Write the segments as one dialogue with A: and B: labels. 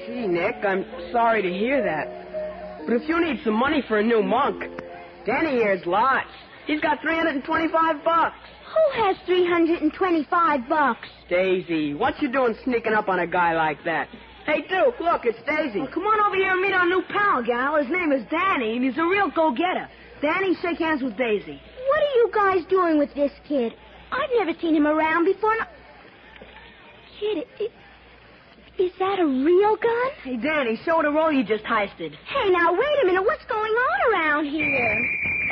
A: Gee, Nick, I'm sorry to hear that. But if you need some money for a new monk, Danny here's lots. He's got $325.
B: Who has $325?
A: Daisy, what you doing sneaking up on a guy like that? Hey, Duke, look, it's Daisy.
C: Well, come on over here and meet our new pal, gal. His name is Danny, and he's a real go-getter. Danny, shake hands with Daisy.
B: What are you guys doing with this kid? I've never seen him around before. Kid, is that a real gun?
C: Hey, Danny, show the roll you just heisted.
B: Hey, now, wait a minute. What's going on around here?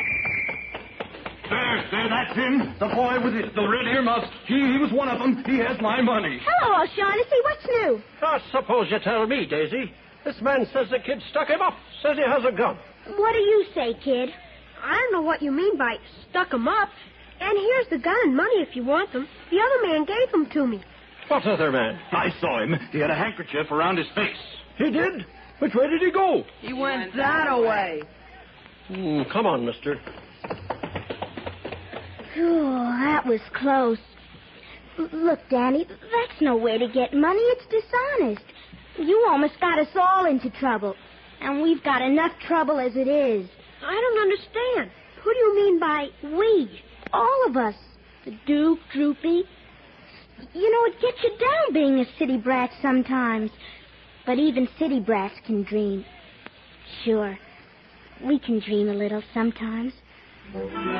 D: There, that's him. The boy with the red earmuffs. He was one of them. He has my money.
B: Hello, O'Shaughnessy. What's new?
E: Suppose you tell me, Daisy. This man says the kid stuck him up. Says he has a gun.
B: What do you say, kid?
F: I don't know what you mean by stuck 'em up. And here's the gun and money if you want them. The other man gave them to me.
E: What other man?
D: I saw him. He had a handkerchief around his face.
E: He did? Which way did he go?
A: He went that way.
E: Come on, mister.
B: Oh, that was close. Look, Danny, that's no way to get money. It's dishonest. You almost got us all into trouble. And we've got enough trouble as it is.
F: I don't understand. Who do you mean by we?
B: All of us. The Duke, Droopy. You know, it gets you down being a city brat sometimes. But even city brats can dream. Sure, we can dream a little sometimes.